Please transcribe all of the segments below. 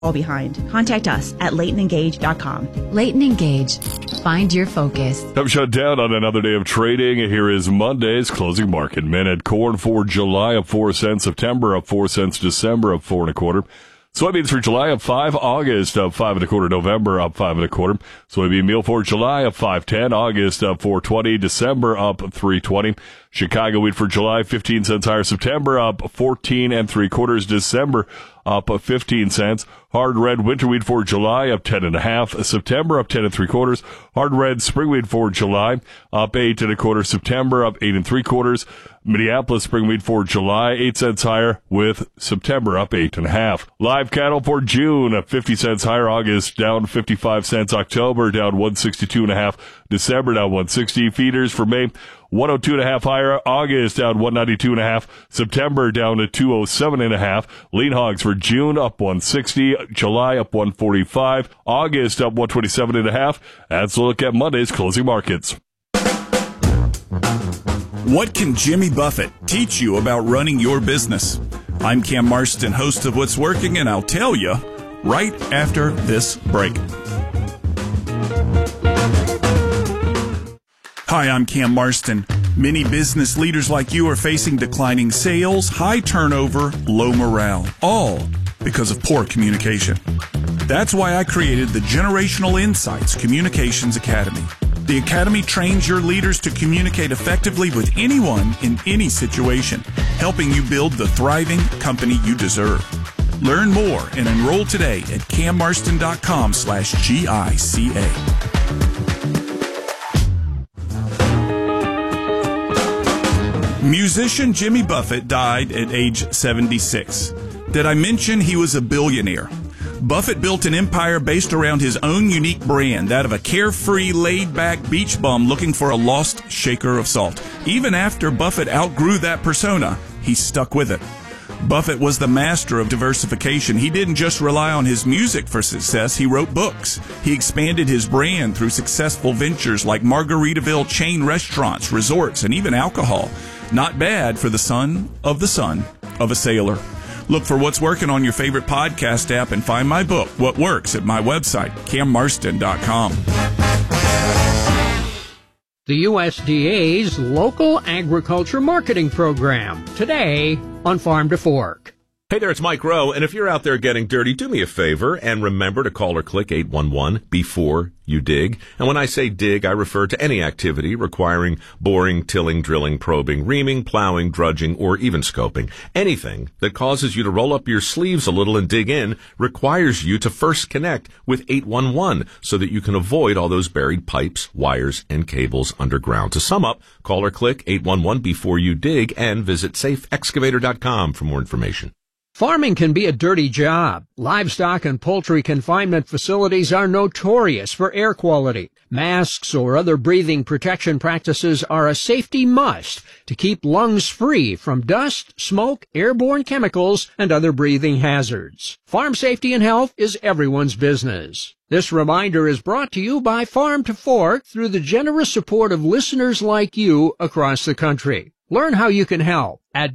fall behind. Contact us at LaytonEngage.com. Leighton Engage. Find your focus. Time shut down on another day of trading. Here is Monday's closing market minute. Corn for July up 4 cents. September up 4 cents. December up 4 1/4. Soybeans for July up 5. August up 5 1/4. November up 5 1/4. Soybean meal for July up 5.10. August up 4.20. December up 3.20. Chicago wheat for July 15 cents higher. September up 14 3/4. December up 15 cents. Hard red winter wheat for July up 10 1/2. September up 10 3/4. Hard red spring wheat for July up 8 1/4. September up 8 3/4. Minneapolis spring wheat for July 8 cents higher, with September up 8 1/2. Live cattle for June up 50 cents higher. August down 55 cents. October down 162 1/2. December down 160. Feeders for May 102 1/2 higher. August down 192 1/2. September down to 207 1/2. Lean hogs for June up 160. July up 145. August up 127 1/2. That's a look at Monday's closing markets. What can Jimmy Buffett teach you about running your business? I'm Cam Marston, host of What's Working, and I'll tell you right after this break. Hi, I'm Cam Marston. Many business leaders like you are facing declining sales, high turnover, low morale, all because of poor communication. That's why I created the Generational Insights Communications Academy. The Academy trains your leaders to communicate effectively with anyone in any situation, helping you build the thriving company you deserve. Learn more and enroll today at cammarston.com/GICA. Musician Jimmy Buffett died at age 76. Did I mention he was a billionaire? Buffett built an empire based around his own unique brand, that of a carefree, laid-back beach bum looking for a lost shaker of salt. Even after Buffett outgrew that persona, he stuck with it. Buffett was the master of diversification. He didn't just rely on his music for success, he wrote books. He expanded his brand through successful ventures like Margaritaville chain restaurants, resorts, and even alcohol. Not bad for the son of a sailor. Look for What's Working on your favorite podcast app and find my book, What Works, at my website, cammarston.com. The USDA's Local Agriculture Marketing Program, today on Farm to Fork. Hey there, it's Mike Rowe, and if you're out there getting dirty, do me a favor and remember to call or click 811 before you dig. And when I say dig, I refer to any activity requiring boring, tilling, drilling, probing, reaming, plowing, drudging, or even scoping. Anything that causes you to roll up your sleeves a little and dig in requires you to first connect with 811 so that you can avoid all those buried pipes, wires, and cables underground. To sum up, call or click 811 before you dig and visit safeexcavator.com for more information. Farming can be a dirty job. Livestock and poultry confinement facilities are notorious for air quality. Masks or other breathing protection practices are a safety must to keep lungs free from dust, smoke, airborne chemicals, and other breathing hazards. Farm safety and health is everyone's business. This reminder is brought to you by Farm to Fork through the generous support of listeners like you across the country. Learn how you can help at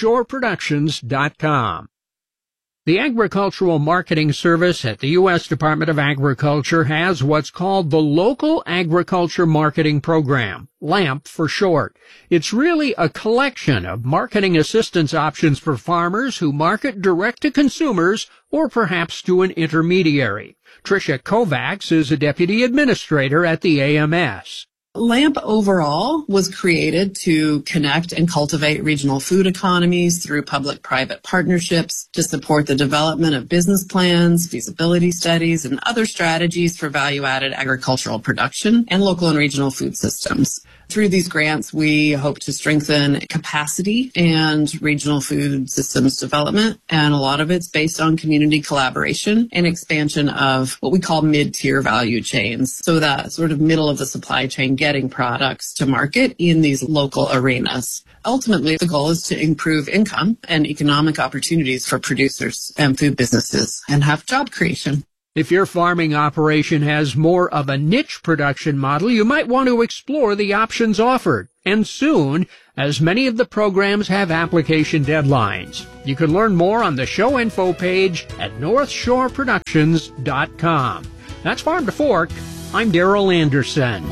NorthshoreProductions.com. The Agricultural Marketing Service at the U.S. Department of Agriculture has what's called the Local Agriculture Marketing Program, LAMP for short. It's really a collection of marketing assistance options for farmers who market direct to consumers or perhaps to an intermediary. Tricia Kovacs is a deputy administrator at the AMS. LAMP overall was created to connect and cultivate regional food economies through public-private partnerships to support the development of business plans, feasibility studies, and other strategies for value-added agricultural production and local and regional food systems. Through these grants, we hope to strengthen capacity and regional food systems development, and a lot of it's based on community collaboration and expansion of what we call mid-tier value chains, so that sort of middle of the supply chain getting products to market in these local arenas. Ultimately, the goal is to improve income and economic opportunities for producers and food businesses and have job creation. If your farming operation has more of a niche production model, you might want to explore the options offered, and soon, as many of the programs have application deadlines. You can learn more on the show info page at northshoreproductions.com. That's Farm to Fork. I'm Darrell Anderson.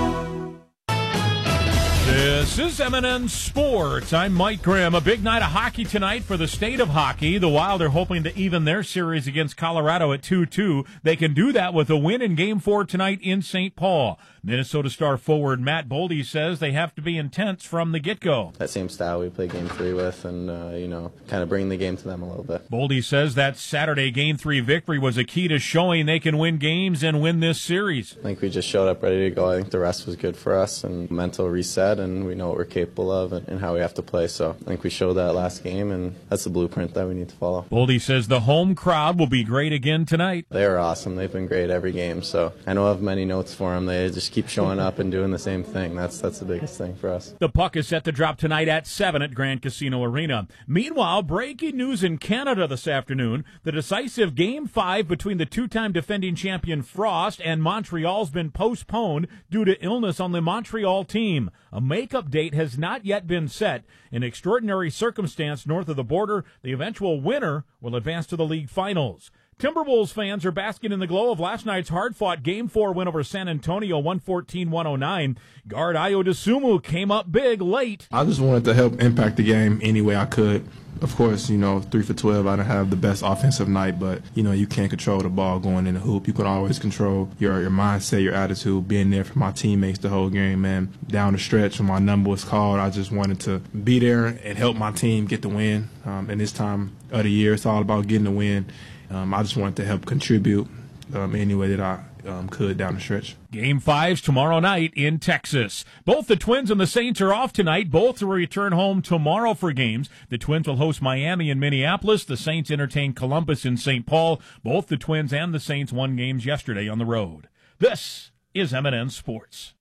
This is M&N Sports. I'm Mike Grimm. A big night of hockey tonight for the state of hockey. The Wild are hoping to even their series against Colorado at 2-2. They can do that with a win in Game 4 tonight in St. Paul. Minnesota star forward Matt Boldy says they have to be intense from the get-go. That same style we play Game 3 with and, kind of bring the game to them a little bit. Boldy says that Saturday Game 3 victory was a key to showing they can win games and win this series. I think we just showed up ready to go. I think the rest was good for us and mental reset, and we know what we're capable of and how we have to play. So I think we showed that last game, and that's the blueprint that we need to follow. Boldy says the home crowd will be great again tonight. They're awesome. They've been great every game. So I don't have many notes for them. They just keep showing up and doing the same thing. That's the biggest thing for us. The puck is set to drop tonight at 7 at Grand Casino Arena. Meanwhile, breaking news in Canada this afternoon. The decisive Game 5 between the two-time defending champion Frost and Montreal's been postponed due to illness on the Montreal team. A makeup date has not yet been set. In extraordinary circumstance north of the border, the eventual winner will advance to the league finals. Timberwolves fans are basking in the glow of last night's hard-fought Game 4 win over San Antonio, 114-109. Guard Ayo Dosunmu came up big late. I just wanted to help impact the game any way I could. Of course, 3 for 12, I didn't have the best offensive night, but, you can't control the ball going in the hoop. You can always control your mindset, your attitude, being there for my teammates the whole game, man. Down the stretch when my number was called, I just wanted to be there and help my team get the win. And this time of the year, it's all about getting the win. I just wanted to help contribute any way that I could down the stretch. Game 5's tomorrow night in Texas. Both the Twins and the Saints are off tonight. Both will return home tomorrow for games. The Twins will host Miami and Minneapolis. The Saints entertain Columbus in St. Paul. Both the Twins and the Saints won games yesterday on the road. This is M&N Sports.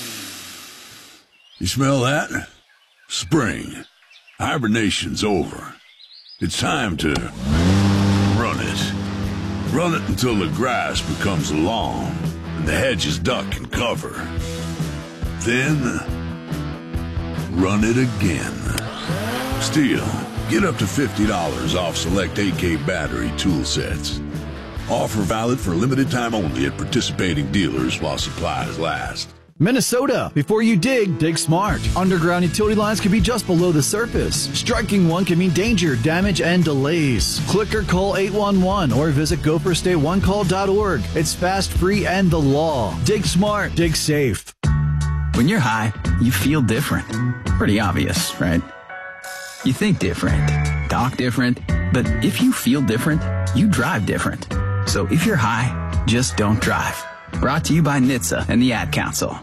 You smell that? Spring. Hibernation's over. It's time to run it. Run it until the grass becomes long and the hedges duck and cover. Then, run it again. Still, get up to $50 off select AK battery tool sets. Offer valid for limited time only at participating dealers while supplies last. Minnesota, before you dig smart. Underground utility lines can be just below the surface. Striking one can mean danger, damage, and delays. Click or call 811 or visit gofirstayoncall.org. It's fast, free, and the law. Dig smart, dig safe. When you're high, you feel different. Pretty obvious, right? You think different, talk different, but if you feel different, you drive different. So if you're high, just don't drive. Brought to you by NHTSA and the Ad Council.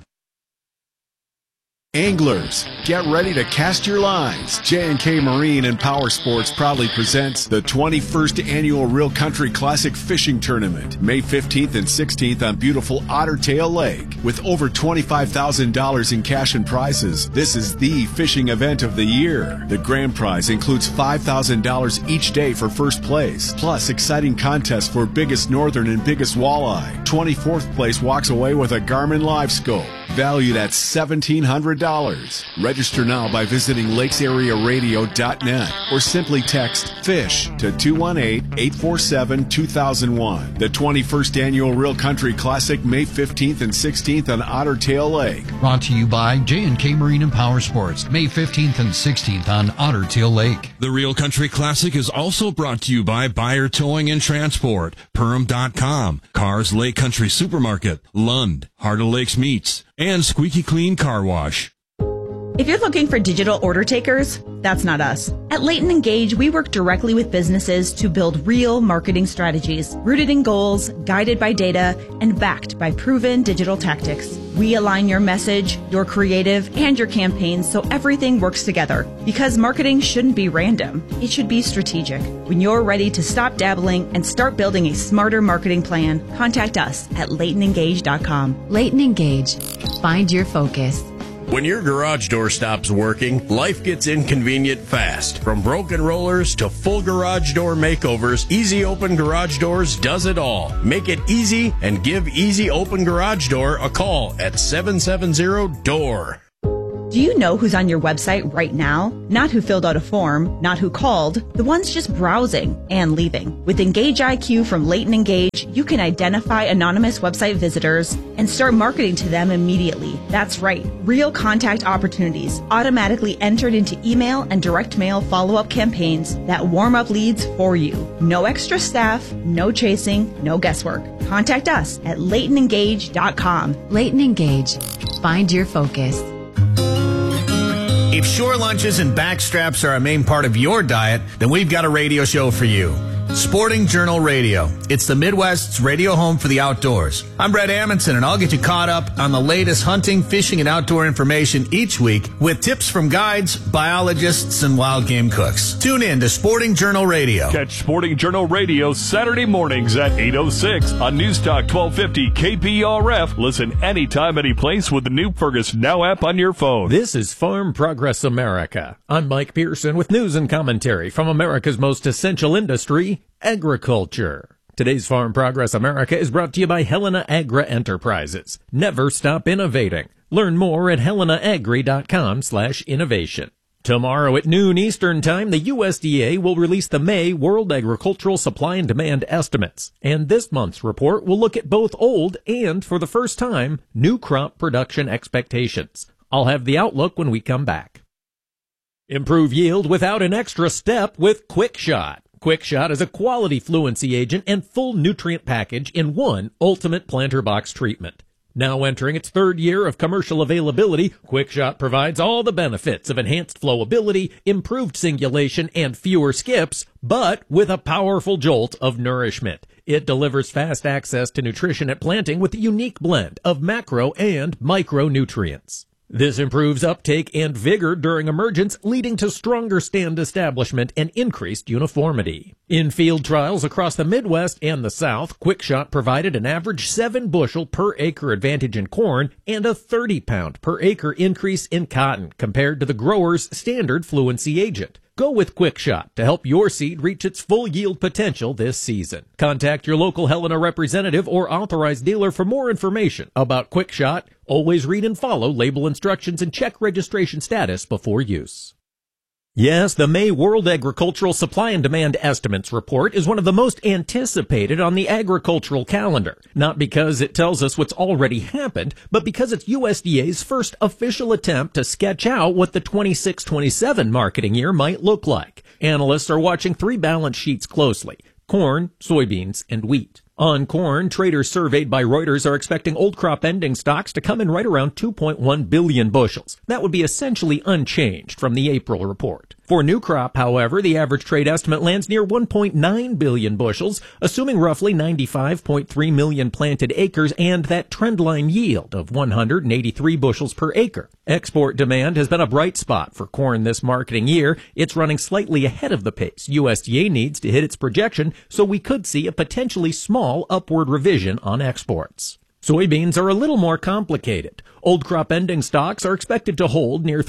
Anglers, get ready to cast your lines. J&K Marine and Power Sports proudly presents the 21st Annual Real Country Classic Fishing Tournament, May 15th and 16th on beautiful Otter Tail Lake. With over $25,000 in cash and prizes, this is the fishing event of the year. The grand prize includes $5,000 each day for first place, plus exciting contests for biggest northern and biggest walleye. 24th place walks away with a Garmin Live Scope, valued at $1,700. Register now by visiting lakesarearadio.net or simply text FISH to 218-847-2001. The 21st Annual Real Country Classic, May 15th and 16th on Otter Tail Lake. Brought to you by J&K Marine and Power Sports, May 15th and 16th on Otter Tail Lake. The Real Country Classic is also brought to you by Buyer Towing and Transport, Perm.com, Cars Lake Country Supermarket, Lund, Heart of Lakes Meats, and Squeaky Clean Car Wash. If you're looking for digital order takers, that's not us. At Leighton Engage, we work directly with businesses to build real marketing strategies, rooted in goals, guided by data, and backed by proven digital tactics. We align your message, your creative, and your campaigns so everything works together. Because marketing shouldn't be random. It should be strategic. When you're ready to stop dabbling and start building a smarter marketing plan, contact us at LeightonEngage.com. Leighton Engage. Find your focus. When your garage door stops working, life gets inconvenient fast. From broken rollers to full garage door makeovers, Easy Open Garage Doors does it all. Make it easy and give Easy Open Garage Door a call at 770-DOOR. Do you know who's on your website right now? Not who filled out a form, not who called, the ones just browsing and leaving. With Engage IQ from Leighton Engage, you can identify anonymous website visitors and start marketing to them immediately. That's right, real contact opportunities automatically entered into email and direct mail follow-up campaigns that warm up leads for you. No extra staff, no chasing, no guesswork. Contact us at LeightonEngage.com. Leighton Engage. Find your focus. If shore lunches and backstraps are a main part of your diet, then we've got a radio show for you. Sporting Journal Radio. It's the Midwest's radio home for the outdoors. I'm Brett Amundson, and I'll get you caught up on the latest hunting, fishing, and outdoor information each week with tips from guides, biologists, and wild game cooks. Tune in to Sporting Journal Radio. Catch Sporting Journal Radio Saturday mornings at 8:06 on Newstalk 1250 KPRF. Listen anytime, any place with the new Fergus Now app on your phone. This is Farm Progress America. I'm Mike Pearson with news and commentary from America's most essential industry, agriculture. Today's Farm Progress America is brought to you by Helena Agra Enterprises. Never stop innovating. Learn more at helenaagri.com/innovation. Tomorrow at noon Eastern Time, the USDA will release the May World Agricultural Supply and Demand Estimates. And this month's report will look at both old and, for the first time, new crop production expectations. I'll have the outlook when we come back. Improve yield without an extra step with Quick Shot. Quick Shot is a quality fluency agent and full nutrient package in one ultimate planter box treatment. Now entering its third year of commercial availability, Quick Shot provides all the benefits of enhanced flowability, improved singulation, and fewer skips, but with a powerful jolt of nourishment. It delivers fast access to nutrition at planting with a unique blend of macro and micronutrients. This improves uptake and vigor during emergence, leading to stronger stand establishment and increased uniformity. In field trials across the Midwest and the South, Quick Shot provided an average 7 bushel per acre advantage in corn and a 30-pound per acre increase in cotton compared to the grower's standard fluency agent. Go with Quick Shot to help your seed reach its full yield potential this season. Contact your local Helena representative or authorized dealer for more information about Quick Shot. Always read and follow label instructions and check registration status before use. Yes, the May World Agricultural Supply and Demand Estimates report is one of the most anticipated on the agricultural calendar. Not because it tells us what's already happened, but because it's USDA's first official attempt to sketch out what the 26-27 marketing year might look like. Analysts are watching 3 balance sheets closely: corn, soybeans, and wheat. On corn, traders surveyed by Reuters are expecting old crop ending stocks to come in right around 2.1 billion bushels. That would be essentially unchanged from the April report. For new crop, however, the average trade estimate lands near 1.9 billion bushels, assuming roughly 95.3 million planted acres and that trendline yield of 183 bushels per acre. Export demand has been a bright spot for corn this marketing year. It's running slightly ahead of the pace USDA needs to hit its projection, so we could see a potentially small upward revision on exports. Soybeans are a little more complicated. Old crop ending stocks are expected to hold near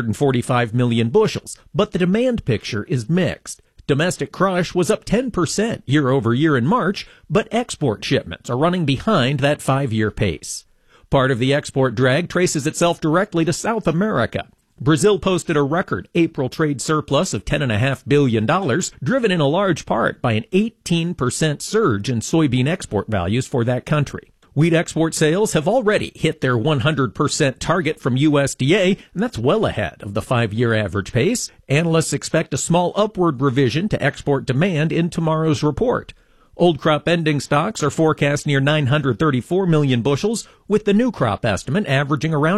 345 million bushels, but the demand picture is mixed. Domestic crush was up 10% year over year in March, but export shipments are running behind that 5-year pace. Part of the export drag traces itself directly to South America. Brazil posted a record April trade surplus of $10.5 billion, driven in a large part by an 18% surge in soybean export values for that country. Wheat export sales have already hit their 100% target from USDA, and that's well ahead of the 5-year average pace. Analysts expect a small upward revision to export demand in tomorrow's report. Old crop ending stocks are forecast near 934 million bushels, with the new crop estimate averaging around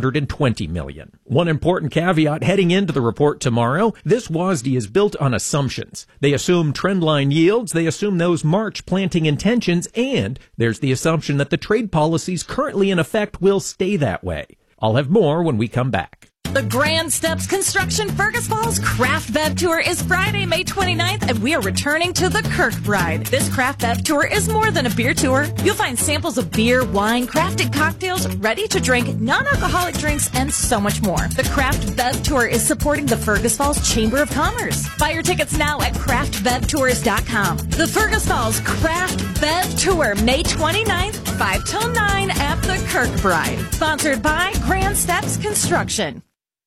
820 million. One important caveat heading into the report tomorrow: this WASDE is built on assumptions. They assume trendline yields, they assume those March planting intentions, and there's the assumption that the trade policies currently in effect will stay that way. I'll have more when we come back. The Grand Steps Construction Fergus Falls Craft Bev Tour is Friday, May 29th, and we are returning to the Kirkbride. This Craft Bev Tour is more than a beer tour. You'll find samples of beer, wine, crafted cocktails, ready to drink, non-alcoholic drinks, and so much more. The Craft Bev Tour is supporting the Fergus Falls Chamber of Commerce. Buy your tickets now at craftbevtours.com. The Fergus Falls Craft Bev Tour, May 29th, 5 till 9 at the Kirkbride. Sponsored by Grand Steps Construction.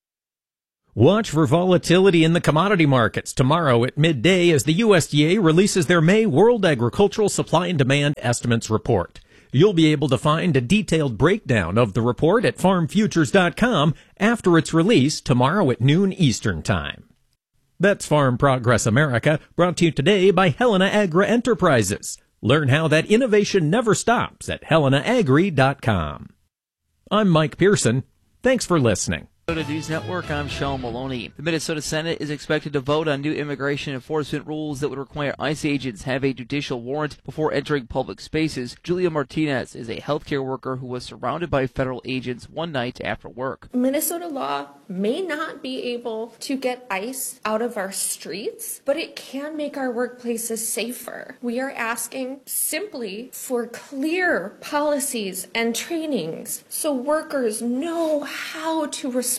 Watch for volatility in the commodity markets tomorrow at midday as the USDA releases their May World Agricultural Supply and Demand Estimates report. You'll be able to find a detailed breakdown of the report at farmfutures.com after its release tomorrow at noon Eastern Time. That's Farm Progress America, brought to you today by Helena Agri Enterprises. Learn how that innovation never stops at helenaagri.com. I'm Mike Pearson. Thanks for listening. Minnesota News Network, I'm Sean Maloney. The Minnesota Senate is expected to vote on new immigration enforcement rules that would require ICE agents have a judicial warrant before entering public spaces. Julia Martinez is a healthcare worker who was surrounded by federal agents one night after work. Minnesota law may not be able to get ICE out of our streets, but it can make our workplaces safer. We are asking simply for clear policies and trainings so workers know how to respond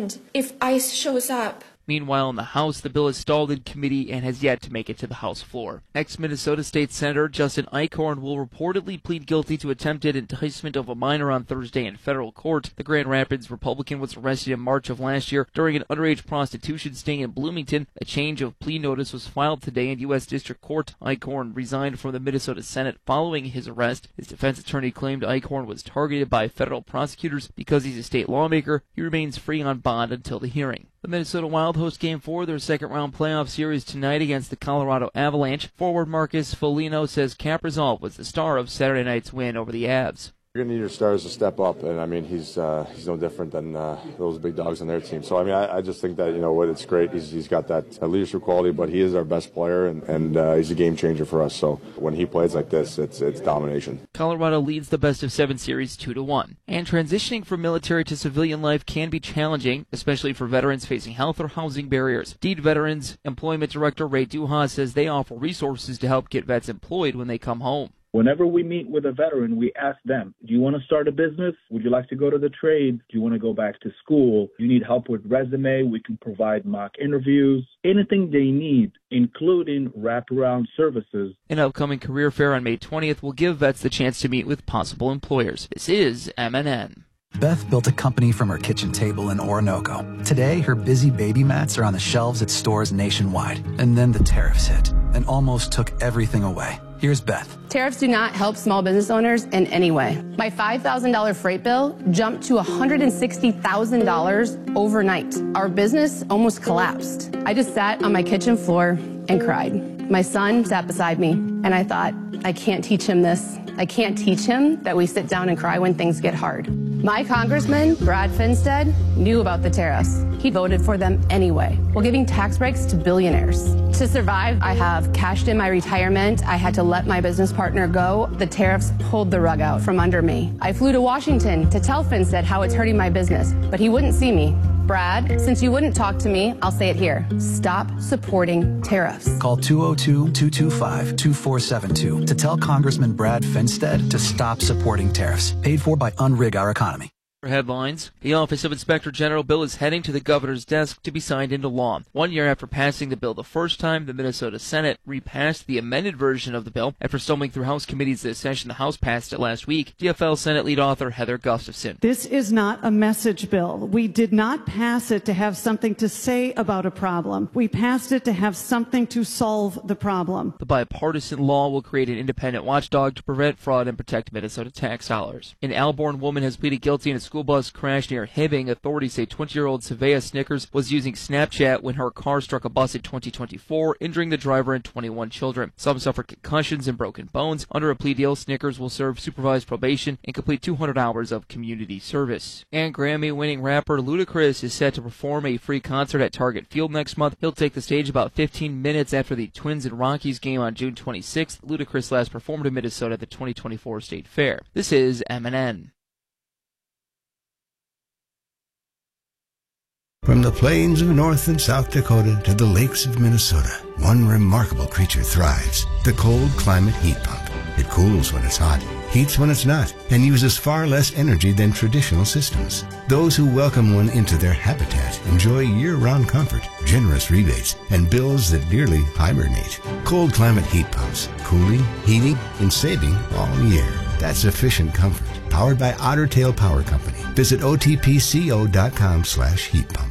if ICE shows up. Meanwhile, in the House, the bill is stalled in committee and has yet to make it to the House floor. Ex-Minnesota State Senator Justin Eichhorn will reportedly plead guilty to attempted enticement of a minor on Thursday in federal court. The Grand Rapids Republican was arrested in March of last year during an underage prostitution sting in Bloomington. A change of plea notice was filed today in U.S. District Court. Eichhorn resigned from the Minnesota Senate following his arrest. His defense attorney claimed Eichhorn was targeted by federal prosecutors because he's a state lawmaker. He remains free on bond until the hearing. The Minnesota Wild host Game 4 their second-round playoff series tonight against the Colorado Avalanche. Forward Marcus Foligno says Kaprizov was the star of Saturday night's win over the Avs. You're going to need your stars to step up, and I mean he's no different than those big dogs on their team. So I mean I just think that it's great. He's got that leadership quality, but he is our best player, and he's a game changer for us. So when he plays like this, it's domination. Colorado leads the best-of-7 series 2-1. And transitioning from military to civilian life can be challenging, especially for veterans facing health or housing barriers. Deed Veterans Employment Director Ray Duhas says they offer resources to help get vets employed when they come home. Whenever we meet with a veteran, we ask them, do you want to start a business? Would you like to go to the trades? Do you want to go back to school? Do you need help with resume? We can provide mock interviews, anything they need, including wraparound services. An upcoming career fair on May 20th will give vets the chance to meet with possible employers. This is MNN. Beth built a company from her kitchen table in Orinoco. Today, her busy baby mats are on the shelves at stores nationwide. And then the tariffs hit and almost took everything away. Here's Beth. Tariffs do not help small business owners in any way. My $5,000 freight bill jumped to $160,000 overnight. Our business almost collapsed. I just sat on my kitchen floor and cried. My son sat beside me, and I thought, I can't teach him this. I can't teach him that we sit down and cry when things get hard. My congressman, Brad Finstead, knew about the tariffs. He voted for them anyway, while giving tax breaks to billionaires. To survive, I have cashed in my retirement. I had to let my business partner go. The tariffs pulled the rug out from under me. I flew to Washington to tell Finstead how it's hurting my business, but he wouldn't see me. Brad, since you wouldn't talk to me, I'll say it here. Stop supporting tariffs. Call 202-225-2472 to tell Congressman Brad Finstead to stop supporting tariffs. Paid for by Unrig Our Economy. For headlines, the Office of Inspector General bill is heading to the governor's desk to be signed into law. 1 year after passing the bill the first time, the Minnesota Senate repassed the amended version of the bill. After stumbling through House committees this session, the House passed it last week. DFL Senate lead author Heather Gustafson. This is not a message bill. We did not pass it to have something to say about a problem. We passed it to have something to solve the problem. The bipartisan law will create an independent watchdog to prevent fraud and protect Minnesota tax dollars. An Alborn woman has pleaded guilty in a school bus crash near Hibbing. Authorities say 20-year-old Savea Snickers was using Snapchat when her car struck a bus in 2024, injuring the driver and 21 children. Some suffered concussions and broken bones. Under a plea deal, Snickers will serve supervised probation and complete 200 hours of community service. And Grammy-winning rapper Ludacris is set to perform a free concert at Target Field next month. He'll take the stage about 15 minutes after the Twins and Rockies game on June 26th. Ludacris last performed in Minnesota at the 2024 State Fair. This is MNN. From the plains of North and South Dakota to the lakes of Minnesota, one remarkable creature thrives, the cold climate heat pump. It cools when it's hot, heats when it's not, and uses far less energy than traditional systems. Those who welcome one into their habitat enjoy year-round comfort, generous rebates, and bills that nearly hibernate. Cold climate heat pumps, cooling, heating, and saving all year. That's efficient comfort. Powered by Otter Tail Power Company. Visit otpco.com/heat pump.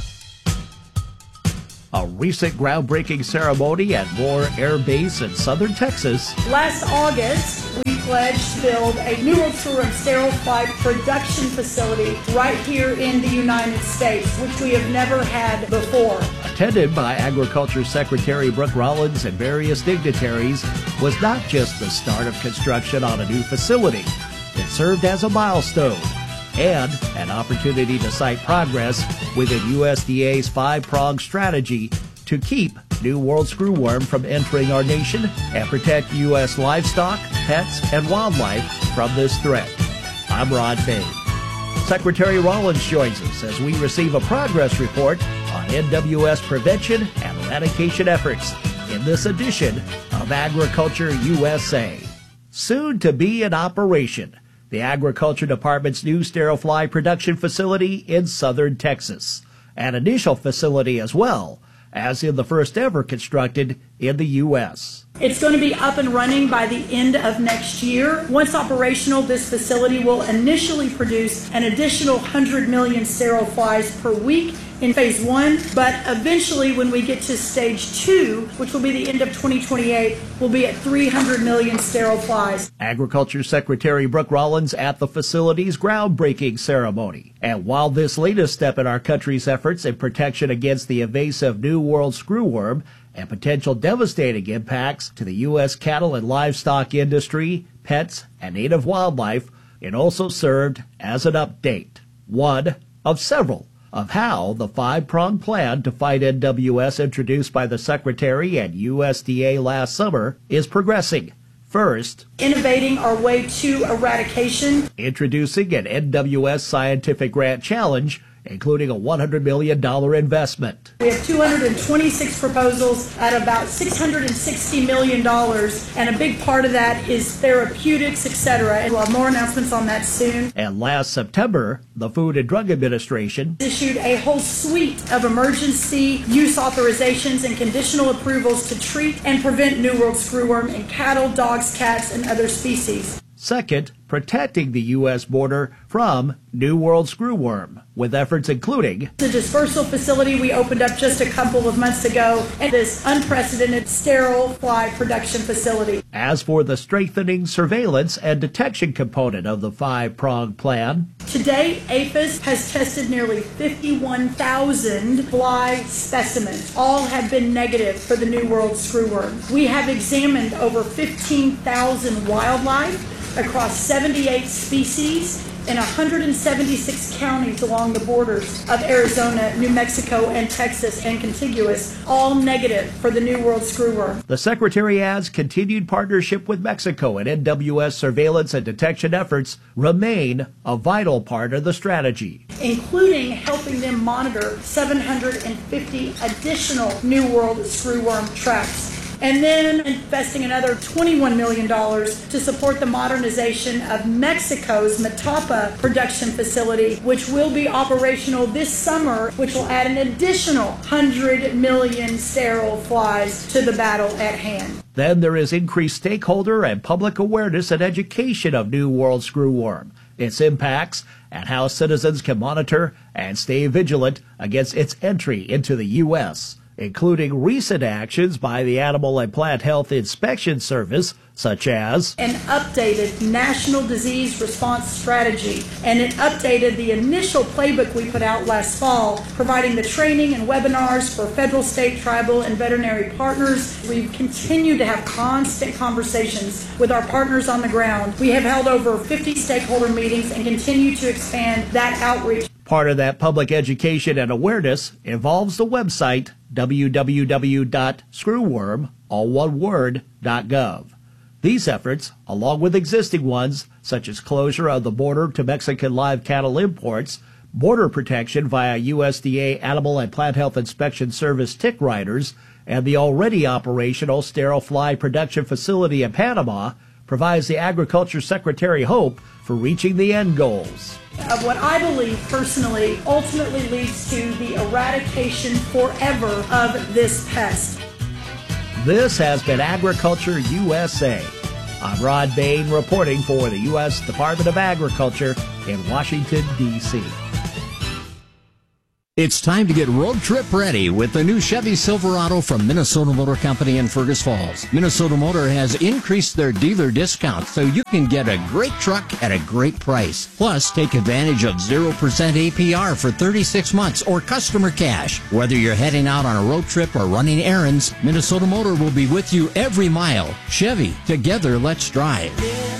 A recent groundbreaking ceremony at Moore Air Base in southern Texas. Last August, we pledged to build a New World Screw-Worm sterile fly production facility right here in the United States, which we have never had before. Attended by Agriculture Secretary Brooke Rollins and various dignitaries, was not just the start of construction on a new facility. It served as a milestone and an opportunity to cite progress within USDA's five-pronged strategy to keep New World Screw-Worm from entering our nation and protect U.S. livestock, pets, and wildlife from this threat. I'm Rod Bain. Secretary Rollins joins us as we receive a progress report on NWS prevention and eradication efforts in this edition of Agriculture USA. Soon to be in operation, the Agriculture Department's new sterile fly production facility in southern Texas, an initial facility as well, as in the first ever constructed in the U.S. It's going to be up and running by the end of next year. Once operational, this facility will initially produce an additional 100 million sterile flies per week in phase 1, but eventually when we get to stage 2, which will be the end of 2028, we'll be at 300 million sterile flies. Agriculture Secretary Brooke Rollins at the facility's groundbreaking ceremony. And while this latest step in our country's efforts in protection against the invasive New World Screw-Worm and potential devastating impacts to the U.S. cattle and livestock industry, pets, and native wildlife, it also served as an update, one of several, of how the five-pronged plan to fight NWS introduced by the Secretary and USDA last summer is progressing. First, innovating our way to eradication. Introducing an NWS Scientific Grant Challenge, including a $100 million investment. We have 226 proposals at about $660 million, and a big part of that is therapeutics, etc. And we'll have more announcements on that soon. And last September, the Food and Drug Administration issued a whole suite of emergency use authorizations and conditional approvals to treat and prevent New World Screw-Worm in cattle, dogs, cats, and other species. Second, protecting the U.S. border from New World Screw-Worm, with efforts including the dispersal facility we opened up just a couple of months ago and this unprecedented sterile fly production facility. As for the strengthening surveillance and detection component of the five-pronged plan, today, APHIS has tested nearly 51,000 fly specimens. All have been negative for the New World Screw-Worm. We have examined over 15,000 wildlife across 78 species in 176 counties along the borders of Arizona, New Mexico, and Texas, and contiguous, all negative for the New World Screw-Worm. The Secretary adds continued partnership with Mexico and NWS surveillance and detection efforts remain a vital part of the strategy, including helping them monitor 750 additional New World Screw-Worm traps. And then investing another $21 million to support the modernization of Mexico's Matapa production facility, which will be operational this summer, which will add an additional 100 million sterile flies to the battle at hand. Then there is increased stakeholder and public awareness and education of New World Screw-Worm, its impacts, and how citizens can monitor and stay vigilant against its entry into the U.S., including recent actions by the Animal and Plant Health Inspection Service, such as an updated national disease response strategy, and it updated the initial playbook we put out last fall, providing the training and webinars for federal, state, tribal, and veterinary partners. We continue to have constant conversations with our partners on the ground. We have held over 50 stakeholder meetings and continue to expand that outreach. Part of that public education and awareness involves the website www.screwworm.gov. These efforts, along with existing ones, such as closure of the border to Mexican live cattle imports, border protection via USDA Animal and Plant Health Inspection Service tick riders, and the already operational sterile fly production facility in Panama provides the Agriculture Secretary hope for reaching the end goals. Of what I believe personally ultimately leads to the eradication forever of this pest. This has been Agriculture USA. I'm Rod Bain reporting for the U.S. Department of Agriculture in Washington, D.C. It's time to get road trip ready with the new Chevy Silverado from Minnesota Motor Company in Fergus Falls. Minnesota Motor has increased their dealer discount so you can get a great truck at a great price. Plus, take advantage of 0% APR for 36 months or customer cash. Whether you're heading out on a road trip or running errands, Minnesota Motor will be with you every mile. Chevy, together let's drive.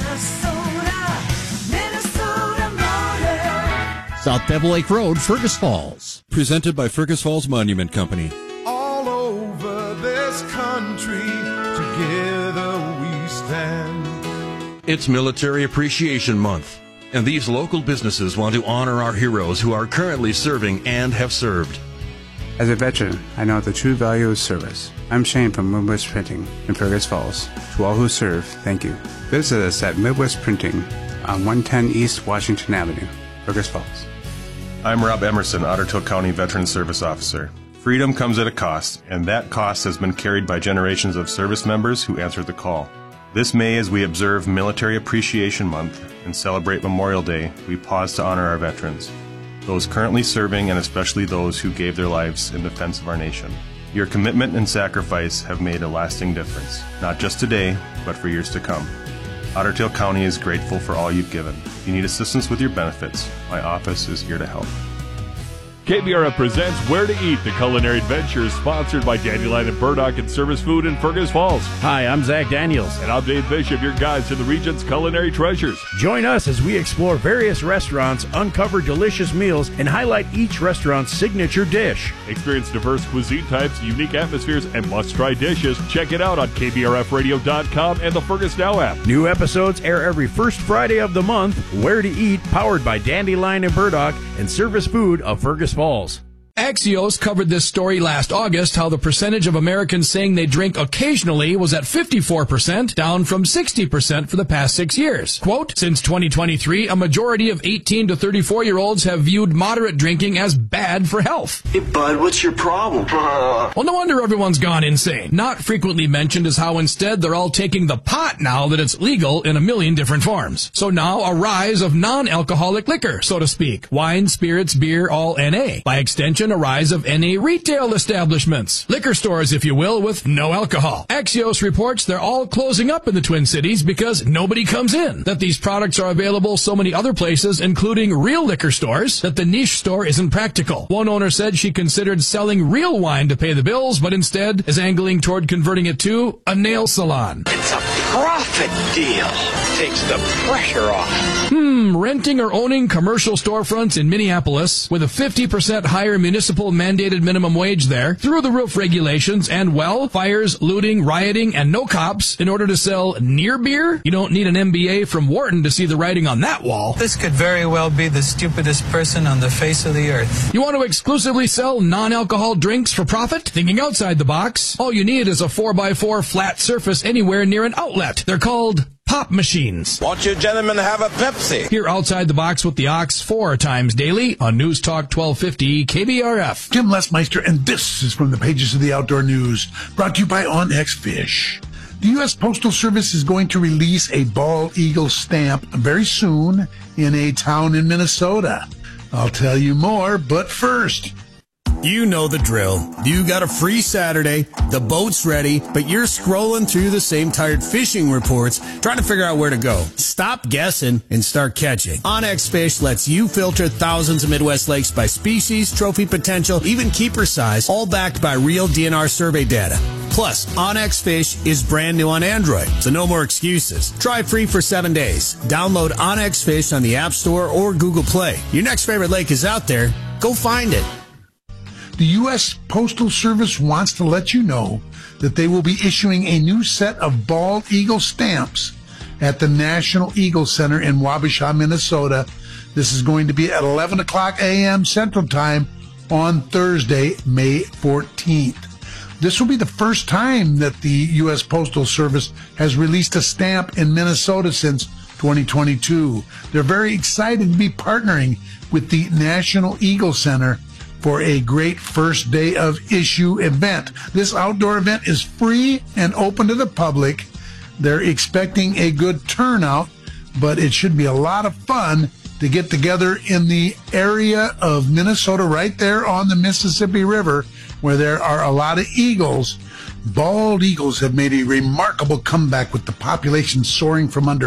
South Pebble Lake Road, Fergus Falls. Presented by Fergus Falls Monument Company. All over this country, together we stand. It's Military Appreciation Month, and these local businesses want to honor our heroes who are currently serving and have served. As a veteran, I know the true value of service. I'm Shane from Midwest Printing in Fergus Falls. To all who serve, thank you. Visit us at Midwest Printing on 110 East Washington Avenue, Fergus Falls. I'm Rob Emerson, Otter Tail County Veteran Service Officer. Freedom comes at a cost, and that cost has been carried by generations of service members who answered the call. This May, as we observe Military Appreciation Month and celebrate Memorial Day, we pause to honor our veterans, those currently serving and especially those who gave their lives in defense of our nation. Your commitment and sacrifice have made a lasting difference, not just today, but for years to come. Otter Tail County is grateful for all you've given. If you need assistance with your benefits, my office is here to help. KBRF presents Where to Eat, the culinary adventure, sponsored by Dandelion and Burdock and Service Food in Fergus Falls. Hi, I'm Zach Daniels. And I'm Dave Bishop, your guides to the region's culinary treasures. Join us as we explore various restaurants, uncover delicious meals, and highlight each restaurant's signature dish. Experience diverse cuisine types, unique atmospheres, and must-try dishes. Check it out on KBRFradio.com and the Fergus Now app. New episodes air every first Friday of the month. Where to Eat, powered by Dandelion and Burdock and Service Food of Fergus Falls. Axios covered this story last August, how the percentage of Americans saying they drink occasionally was at 54%, down from 60% for the past 6 years. Quote, since 2023, a majority of 18 to 34-year-olds have viewed moderate drinking as bad for health. Hey, bud, what's your problem? Well, no wonder everyone's gone insane. Not frequently mentioned is how instead they're all taking the pot now that it's legal in a million different forms. So now a rise of non-alcoholic liquor, so to speak. Wine, spirits, beer, all NA. By extension, a rise of NA retail establishments. Liquor stores, if you will, with no alcohol. Axios reports they're all closing up in the Twin Cities because nobody comes in. That these products are available so many other places, including real liquor stores, that the niche store isn't practical. One owner said she considered selling real wine to pay the bills, but instead is angling toward converting it to a nail salon. It's a profit deal. Takes the pressure off. Renting or owning commercial storefronts in Minneapolis with a 50% higher municipal mandated minimum wage there, through the roof regulations, and, well, fires, looting, rioting, and no cops in order to sell near beer? You don't need an MBA from Wharton to see the writing on that wall. This could very well be the stupidest person on the face of the earth. You want to exclusively sell non-alcohol drinks for profit? Thinking outside the box? All you need is a 4x4 flat surface anywhere near an outlet. They're called pop machines. Won't you gentlemen have a Pepsi? Here outside the box with the Ox 4 times daily on News Talk 1250 KBRF. Tim Lesmeister, and this is from the pages of the Outdoor News, brought to you by OnX Fish. The U.S. Postal Service is going to release a bald eagle stamp very soon in a town in Minnesota. I'll tell you more, but first... You know the drill. You got a free Saturday, the boat's ready, but you're scrolling through the same tired fishing reports trying to figure out where to go. Stop guessing and start catching. OnX Fish lets you filter thousands of Midwest lakes by species, trophy potential, even keeper size, all backed by real DNR survey data. Plus, OnX Fish is brand new on Android, so no more excuses. Try free for 7 days. Download OnX Fish on the App Store or Google Play. Your next favorite lake is out there. Go find it. The U.S. Postal Service wants to let you know that they will be issuing a new set of bald eagle stamps at the National Eagle Center in Wabasha, Minnesota, This is going to be at 11 o'clock a.m. Central Time on Thursday, May 14th. This will be the first time that the U.S. Postal Service has released a stamp in Minnesota since 2022. They're very excited to be partnering with the National Eagle Center for a great first day of issue event. This outdoor event is free and open to the public. They're expecting a good turnout, but it should be a lot of fun to get together in the area of Minnesota right there on the Mississippi River, where there are a lot of eagles. Bald eagles have made a remarkable comeback with the population soaring from under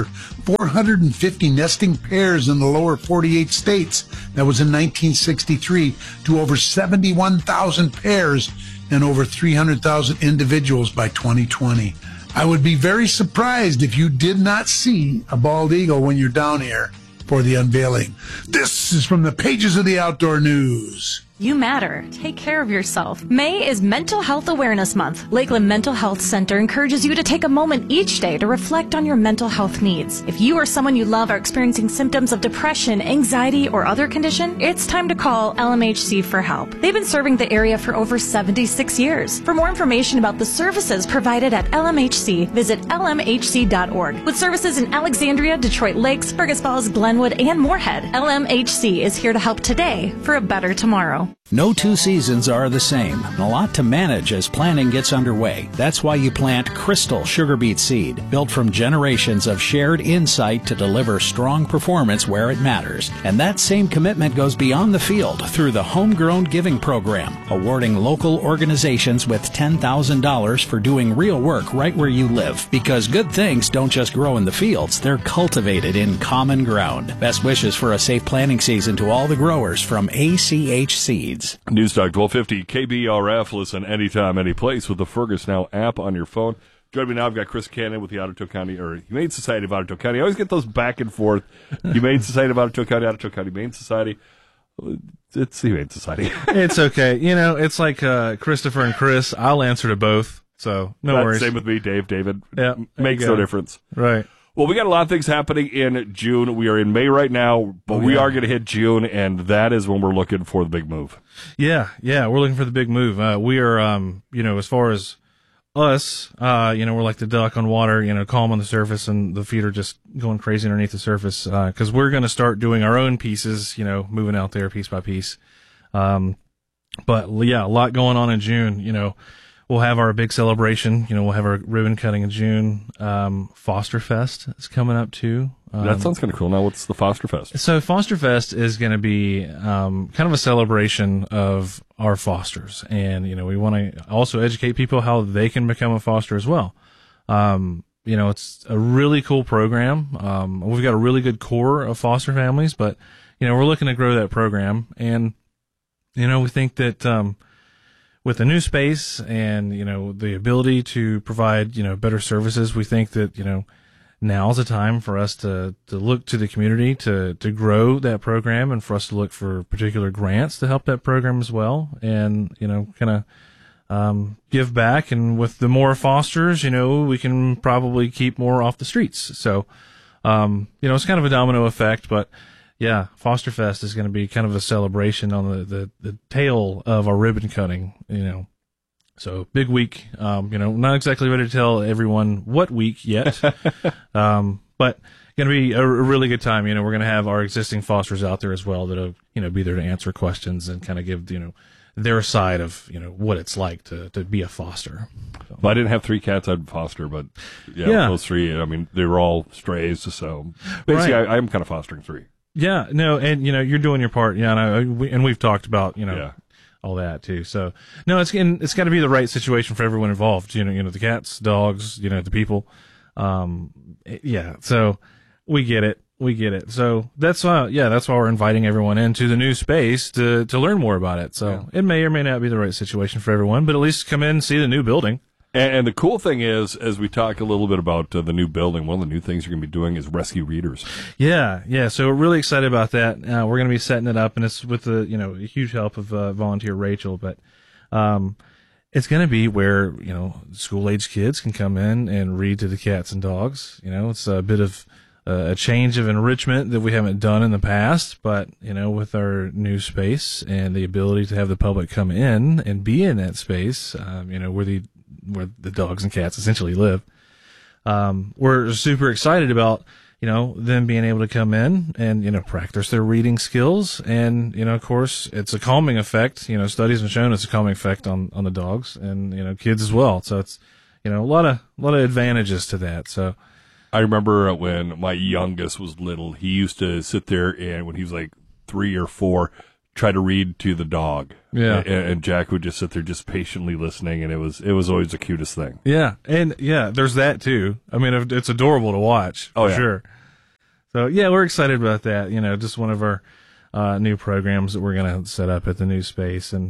450 nesting pairs in the lower 48 states. That was in 1963 to over 71,000 pairs and over 300,000 individuals by 2020. I would be very surprised if you did not see a bald eagle when you're down here for the unveiling. This is from the pages of the Outdoor News. You matter. Take care of yourself. May is Mental Health Awareness Month. Lakeland Mental Health Center encourages you to take a moment each day to reflect on your mental health needs. If you or someone you love are experiencing symptoms of depression, anxiety, or other condition, it's time to call LMHC for help. They've been serving the area for over 76 years. For more information about the services provided at LMHC, visit lmhc.org. With services in Alexandria, Detroit Lakes, Fergus Falls, Glenwood, and Moorhead, LMHC is here to help today for a better tomorrow. No two seasons are the same, and a lot to manage as planting gets underway. That's why you plant Crystal sugar beet seed, built from generations of shared insight to deliver strong performance where it matters. And that same commitment goes beyond the field through the Homegrown Giving Program, awarding local organizations with $10,000 for doing real work right where you live. Because good things don't just grow in the fields, they're cultivated in common ground. Best wishes for a safe planting season to all the growers from ACH Seeds. Newstalk 1250 KBRF. Listen anytime, any place with the Fergus Now app on your phone. Joining me now, I've got Chris Cannon with the Ottawa County, or Humane Society of Ottawa County. I always get those back and forth. Humane Society of Ottawa County, Humane Society. It's the Humane Society. It's okay. You know, it's like Christopher and Chris. I'll answer to both, so no worries. Same with me, Dave, David. Yeah, makes no difference. Right. Well, we got a lot of things happening in June. We are in May right now, but we are going to hit June, and that is when we're looking for the big move. Yeah, we're looking for the big move. We are, as far as us, we're like the duck on water, calm on the surface, and the feet are just going crazy underneath the surface, because we're going to start doing our own pieces, moving out there piece by piece. But yeah, a lot going on in June, We'll have our big celebration. We'll have our ribbon cutting in June. Foster Fest is coming up too. That sounds kind of cool. Now, what's the Foster Fest? So Foster Fest is going to be kind of a celebration of our fosters, and we want to also educate people how they can become a foster as well. It's a really cool program. We've got a really good core of foster families, but we're looking to grow that program, and we think that. With the new space and, the ability to provide, better services, we think that, now's the time for us to look to the community to grow that program, and for us to look for particular grants to help that program as well. And, kind of, give back. And with the more fosters, we can probably keep more off the streets. So, it's kind of a domino effect, but yeah, Foster Fest is going to be kind of a celebration on the tail of our ribbon cutting, So big week, not exactly ready to tell everyone what week yet, but going to be a really good time. We're going to have our existing fosters out there as well that'll, be there to answer questions and kind of give, their side of, what it's like to be a foster. So. If I didn't have 3 cats, I'd foster, but those 3, they were all strays. So basically Right. I'm kind of fostering 3. Yeah, no, and you're doing your part. Yeah, and we've talked about all that too. So no, it's got to be the right situation for everyone involved. The cats, dogs, the people. So we get it. So that's why we're inviting everyone into the new space to learn more about it. So it may or may not be the right situation for everyone, but at least come in and see the new building. And the cool thing is, as we talk a little bit about the new building, one of the new things you're going to be doing is rescue readers. Yeah. So we're really excited about that. We're going to be setting it up, and it's with a huge help of volunteer Rachel. But it's going to be where school age kids can come in and read to the cats and dogs. It's a bit of a change of enrichment that we haven't done in the past, but, with our new space and the ability to have the public come in and be in that space, where the dogs and cats essentially live, we're super excited about, them being able to come in and, practice their reading skills. And, of course, it's a calming effect. Studies have shown it's a calming effect on the dogs and, kids as well. So it's, a lot of advantages to that. So I remember when my youngest was little, he used to sit there and when he was like 3 or 4, try to read to the dog. Yeah. And Jack would just sit there just patiently listening, and it was always the cutest thing. Yeah. And there's that too. I mean, it's adorable to watch for sure. So yeah, we're excited about that. Just one of our new programs that we're going to set up at the new space. And,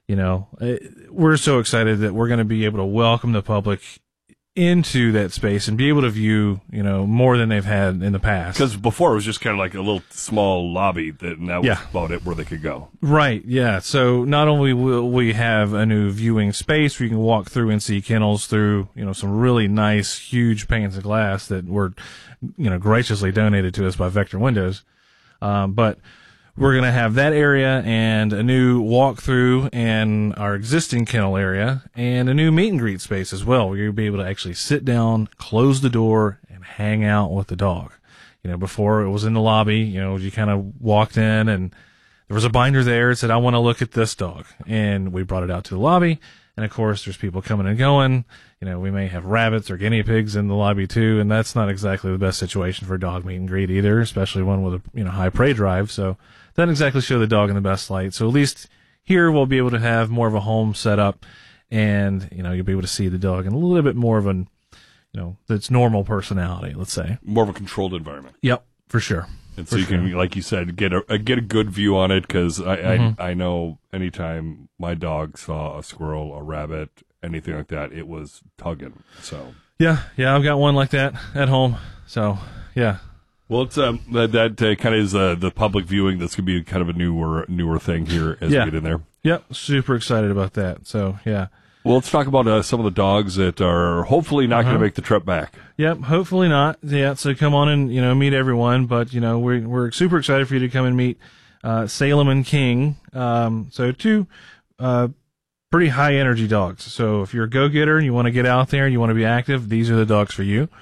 we're so excited that we're going to be able to welcome the public into that space and be able to view, more than they've had in the past. Because before it was just kind of like a little small lobby and that was about it where they could go. Right, yeah. So not only will we have a new viewing space where you can walk through and see kennels through, some really nice, huge panes of glass that were, graciously donated to us by Vector Windows. But we're going to have that area and a new walkthrough and our existing kennel area and a new meet and greet space as well, where you'll be able to actually sit down, close the door, and hang out with the dog. Before it was in the lobby, you kind of walked in and there was a binder there that said, I want to look at this dog. And we brought it out to the lobby. And of course, there's people coming and going. We may have rabbits or guinea pigs in the lobby too. And that's not exactly the best situation for a dog meet and greet either, especially one with a, high prey drive. So doesn't exactly show the dog in the best light. So at least here we'll be able to have more of a home set up and, you'll be able to see the dog in a little bit more of an, its normal personality, let's say. More of a controlled environment. Yep, for sure. And so you can, like you said, get a good view on it, because I know anytime my dog saw a squirrel, a rabbit, anything like that, it was tugging. So yeah, I've got one like that at home. So yeah. Well, it's that kind of is the public viewing. That's going to be kind of a newer thing here as we get in there. Yep, super excited about that. So yeah. Well, let's talk about some of the dogs that are hopefully not going to make the trip back. Yep, hopefully not. Yeah, so come on and meet everyone. But we're super excited for you to come and meet Salem and King. So two pretty high energy dogs. So if you're a go-getter and you want to get out there and you want to be active, these are the dogs for you.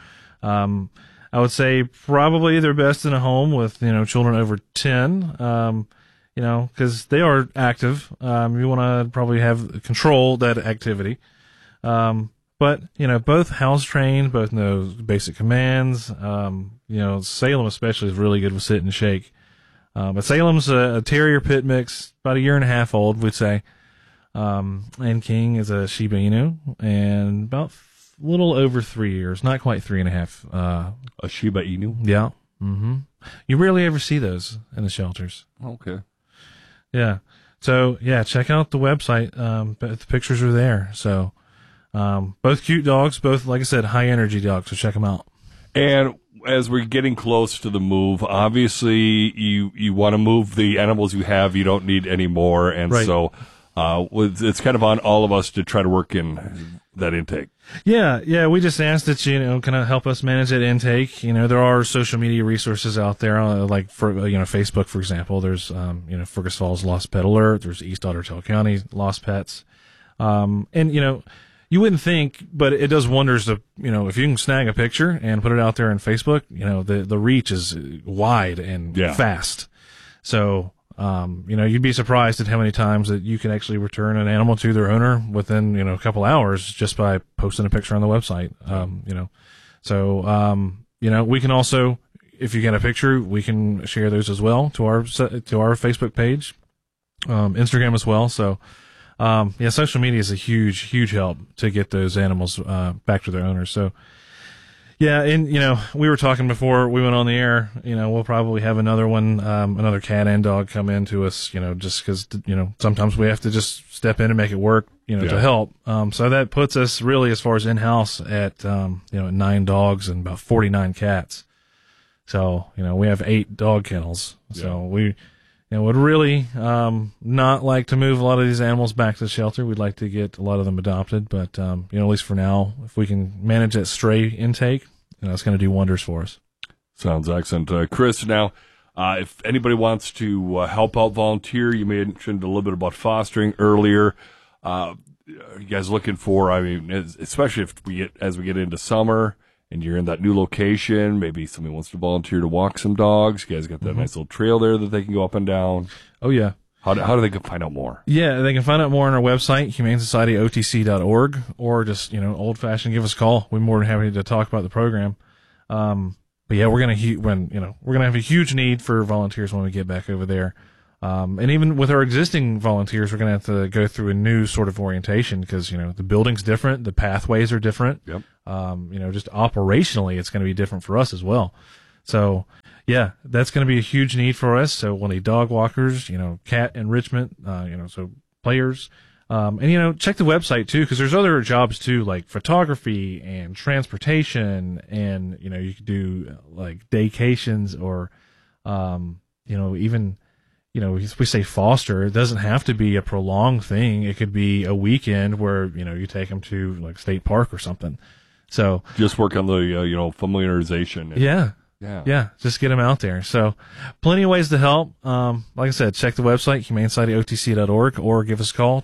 I would say probably they're best in a home with children over 10. Because they are active. You want to probably control that activity. But, both house trained, both know basic commands. Salem especially is really good with sit and shake. But Salem's a terrier pit mix, about 1.5 years old, we'd say. And King is a Shiba Inu and about a little over 3 years, not quite 3.5. A Shiba Inu? Yeah. Mm-hmm. You rarely ever see those in the shelters. Okay. Yeah. So yeah, check out the website. The pictures are there. So, both cute dogs, both, like I said, high energy dogs. So check them out. And as we're getting close to the move, obviously you want to move the animals you have. You don't need any more. And so, it's kind of on all of us to try to work in that intake. Yeah. We just asked that kind of help us manage that intake. There are social media resources out there, like for Facebook, for example. There's Fergus Falls Lost Pet Alert. There's East Ottertail County Lost Pets. And you wouldn't think, but it does wonders to if you can snag a picture and put it out there on Facebook. The reach is wide and fast. So. You'd be surprised at how many times that you can actually return an animal to their owner within, a couple hours just by posting a picture on the website. We can also, if you get a picture, we can share those as well to our Facebook page, Instagram as well. So, social media is a huge, huge help to get those animals, back to their owners. So, yeah, and, we were talking before we went on the air, we'll probably have another one, another cat and dog come in to us, just because, sometimes we have to just step in and make it work, to help. So that puts us really, as far as in-house, at 9 dogs and about 49 cats. So, we have 8 dog kennels. Yeah. So we, would really, not like to move a lot of these animals back to the shelter. We'd like to get a lot of them adopted, but, at least for now, if we can manage that stray intake, it's going to do wonders for us. Sounds excellent. Chris, now, if anybody wants to help out, volunteer, you mentioned a little bit about fostering earlier. Are you guys looking for, I mean, especially as we get into summer and you're in that new location, maybe somebody wants to volunteer to walk some dogs. You guys got that nice little trail there that they can go up and down. Oh, yeah. How do they find out more? Yeah, they can find out more on our website, humanesocietyotc.org, or just, old-fashioned, give us a call. We're more than happy to talk about the program. But yeah, we're gonna have a huge need for volunteers when we get back over there. And even with our existing volunteers, we're gonna have to go through a new sort of orientation because, the building's different, the pathways are different. Yep. Just operationally, it's gonna be different for us as well. So, yeah, that's going to be a huge need for us. So we'll need dog walkers, cat enrichment, so players. And, check the website too, because there's other jobs too, like photography and transportation. And, you could do like daycations or, even, we say foster. It doesn't have to be a prolonged thing. It could be a weekend where, you take them to like state park or something. So just work on the, familiarization. Yeah, just get them out there. So plenty of ways to help. Like I said, check the website, humanesocietyotc.org, or give us a call,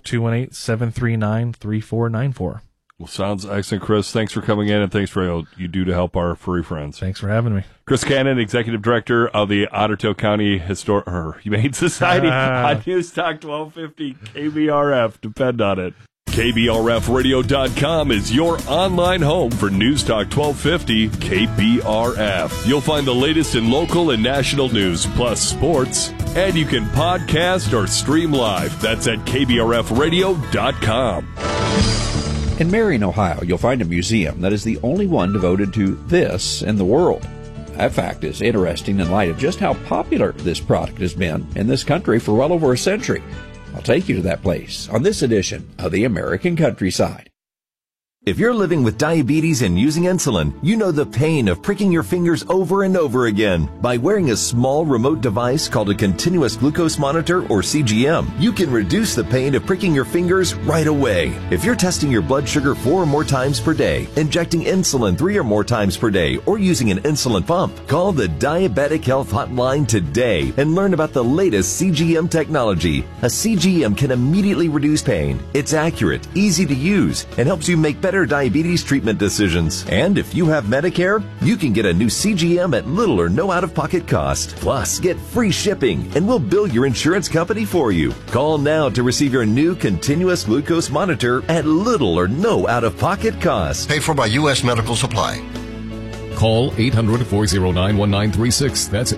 218-739-3494. Well, sounds excellent, Chris. Thanks for coming in, and thanks for all you do to help our furry friends. Thanks for having me. Chris Cannon, Executive Director of the Otter Tail County Humane Society on News Talk 1250 KBRF. Depend on it. KBRFradio.com is your online home for News Talk 1250 KBRF. You'll find the latest in local and national news, plus sports, and you can podcast or stream live. That's at KBRFradio.com. In Marion, Ohio, you'll find a museum that is the only one devoted to this in the world. That fact is interesting in light of just how popular this product has been in this country for well over a century. I'll take you to that place on this edition of the American Countryside. If you're living with diabetes and using insulin, you know the pain of pricking your fingers over and over again. By wearing a small remote device called a continuous glucose monitor, or CGM, you can reduce the pain of pricking your fingers right away. If you're testing your blood sugar 4 or more times per day, injecting insulin 3 or more times per day, or using an insulin pump, call the Diabetic Health Hotline today and learn about the latest CGM technology. A CGM can immediately reduce pain. It's accurate, easy to use, and helps you make better diabetes treatment decisions. And if you have Medicare, you can get a new CGM at little or no out-of-pocket cost. Plus, get free shipping, and we'll bill your insurance company for you. Call now to receive your new continuous glucose monitor at little or no out-of-pocket cost. Paid for by U.S. Medical Supply. Call 800-409-1936. That's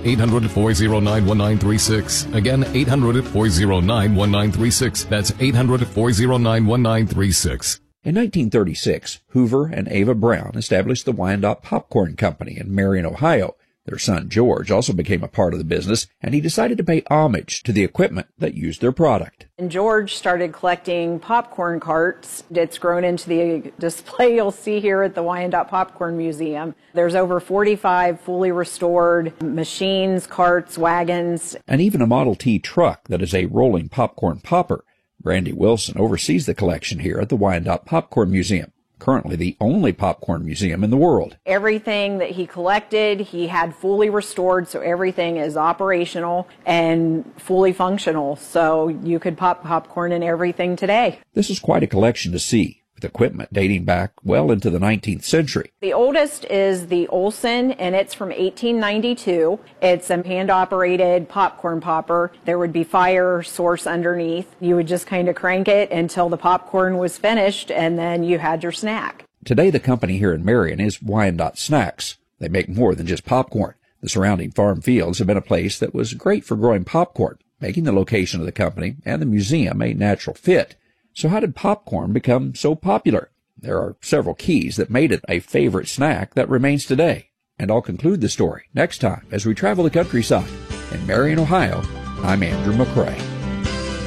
800-409-1936. Again, 800-409-1936. That's 800-409-1936. In 1936, Hoover and Ava Brown established the Wyandotte Popcorn Company in Marion, Ohio. Their son George also became a part of the business, and he decided to pay homage to the equipment that used their product. And George started collecting popcorn carts. It's grown into the display you'll see here at the Wyandotte Popcorn Museum. There's over 45 fully restored machines, carts, wagons, and even a Model T truck that is a rolling popcorn popper. Brandy Wilson oversees the collection here at the Wyandotte Popcorn Museum, currently the only popcorn museum in the world. Everything that he collected, he had fully restored, so everything is operational and fully functional. So you could pop popcorn in everything today. This is quite a collection to see, with equipment dating back well into the 19th century. The oldest is the Olson, and it's from 1892. It's a hand-operated popcorn popper. There would be fire source underneath. You would just kind of crank it until the popcorn was finished, and then you had your snack. Today, the company here in Marion is Wyandotte Snacks. They make more than just popcorn. The surrounding farm fields have been a place that was great for growing popcorn, making the location of the company and the museum a natural fit. So how did popcorn become so popular? There are several keys that made it a favorite snack that remains today. And I'll conclude the story next time as we travel the countryside. In Marion, Ohio, I'm Andrew McCrae.